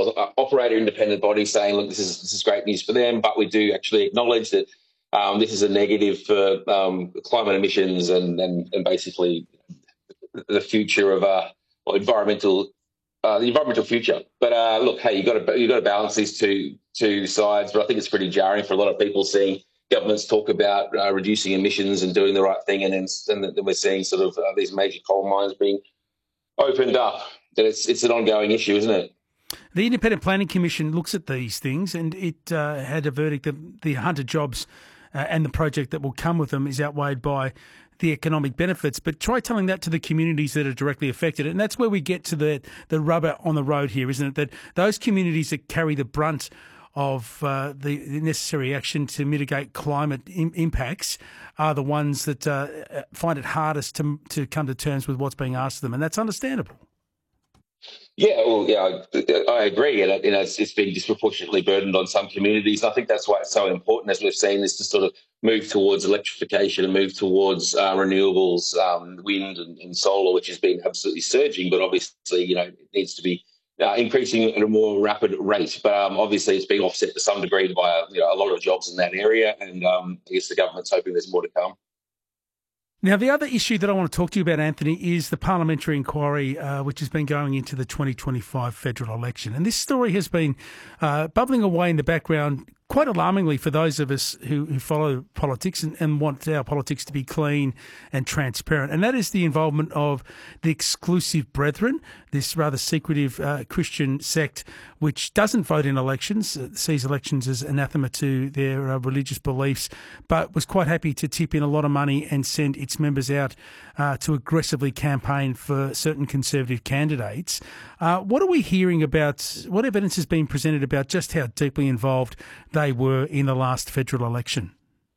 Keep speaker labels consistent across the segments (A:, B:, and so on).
A: operator independent body saying, look, this is great news for them, but we do actually acknowledge that this is a negative for climate emissions and basically the future of environmental. The environmental future, but look, hey, you got to balance these two sides. But I think it's pretty jarring for a lot of people seeing governments talk about reducing emissions and doing the right thing, and then we're seeing sort of these major coal mines being opened up. That it's an ongoing issue, isn't it?
B: The Independent Planning Commission looks at these things, and it had a verdict that the Hunter jobs and the project that will come with them is outweighed by the economic benefits. But try telling that to the communities that are directly affected. And that's where we get to the rubber on the road here, isn't it? That those communities that carry the brunt of the necessary action to mitigate climate impacts are the ones that find it hardest to come to terms with what's being asked of them. And that's understandable.
A: Yeah, well, yeah, I agree. And it's been disproportionately burdened on some communities. I think that's why it's so important, as we've seen, is to sort of move towards electrification and move towards renewables, wind and solar, which has been absolutely surging. But obviously, it needs to be increasing at a more rapid rate. But obviously, it's being offset to some degree by a lot of jobs in that area. And I guess the government's hoping there's more to come.
B: Now, the other issue that I want to talk to you about, Anthony, is the parliamentary inquiry, which has been going into the 2025 federal election. And this story has been bubbling away in the background quite alarmingly for those of us who follow politics and want our politics to be clean and transparent. And that is the involvement of the Exclusive Brethren, this rather secretive Christian sect which doesn't vote in elections, sees elections as anathema to their religious beliefs, but was quite happy to tip in a lot of money and send its members out to aggressively campaign for certain Conservative candidates. What are we hearing about, what evidence has been presented about just how deeply involved they were in the last federal election?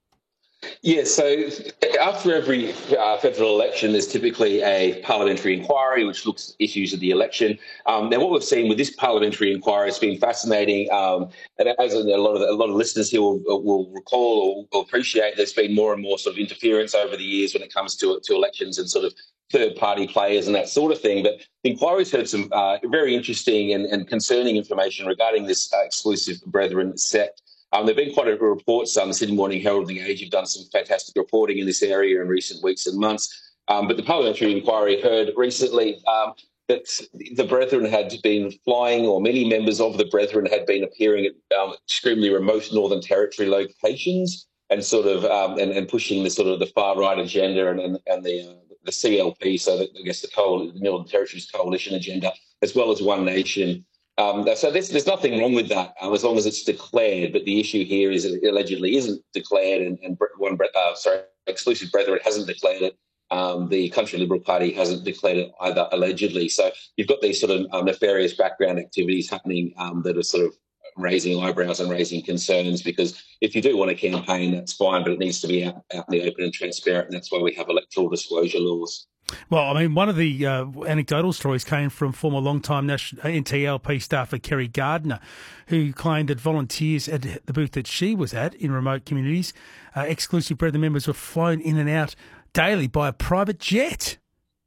A: Yeah, so after every federal election, there's typically a parliamentary inquiry which looks at issues of the election. Now, what we've seen with this parliamentary inquiry has been fascinating, and as a lot of listeners here will recall or appreciate, there's been more and more sort of interference over the years when it comes to elections and sort of third-party players and that sort of thing. But the inquiry's heard some very interesting and concerning information regarding this Exclusive Brethren sect. There have been quite a few reports. The Sydney Morning Herald and The Age have done some fantastic reporting in this area in recent weeks and months. But the parliamentary inquiry heard recently that the Brethren had been flying, or many members of the Brethren had been appearing at extremely remote Northern Territory locations and sort of and pushing the sort of the far right agenda and the CLP, so that, I guess the Northern Territory's coalition agenda, as well as One Nation. So there's nothing wrong with that as long as it's declared. But the issue here is that it allegedly isn't declared, and Exclusive Brethren hasn't declared it. The Country Liberal Party hasn't declared it either, allegedly. So you've got these sort of nefarious background activities happening that are sort of raising eyebrows and raising concerns, because if you do want a campaign, that's fine, but it needs to be out in the open and transparent, and that's why we have electoral disclosure laws.
B: Well, I mean, one of the anecdotal stories came from former long-time NTLP staffer Kerry Gardner, who claimed that volunteers at the booth that she was at in remote communities, Exclusive Brethren members were flown in and out daily by a private jet.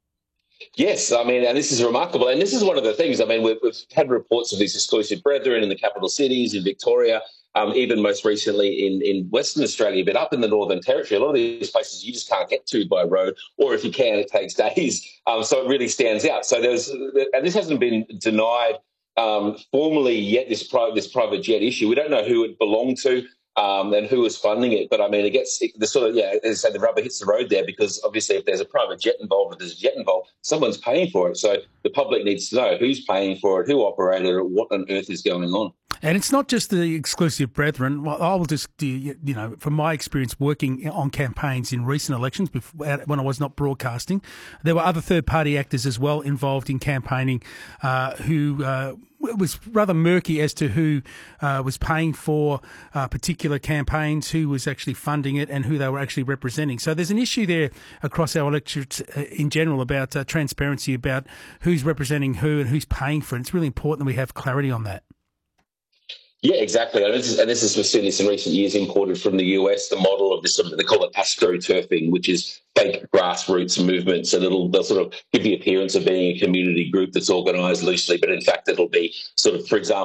A: Yes, I mean, and this is remarkable. And this is one of the things, I mean, we've had reports of these Exclusive Brethren in the capital cities, in Victoria, even most recently in Western Australia, but up in the Northern Territory, a lot of these places you just can't get to by road, or if you can, it takes days. So it really stands out. So and this hasn't been denied formally yet, this private jet issue. We don't know who it belonged to and who was funding it. But I mean, as I say, the rubber hits the road there, because obviously if there's a private jet involved, if there's a jet involved, someone's paying for it. So the public needs to know who's paying for it, who operated it, what on earth is going on.
B: And it's not just the Exclusive Brethren. Well, I will just, from my experience working on campaigns in recent elections, when I was not broadcasting, there were other third-party actors as well involved in campaigning who was rather murky as to who was paying for particular campaigns, who was actually funding it, and who they were actually representing. So there's an issue there across our electorate in general about transparency, about who's representing who and who's paying for it. It's really important that we have clarity on that.
A: Yeah, exactly. And this is we've seen this in recent years imported from the US, the model of this sort of, they call it astroturfing, which is fake grassroots movements, and they'll sort of give the appearance of being a community group that's organised loosely, but in fact it'll be sort of, for example,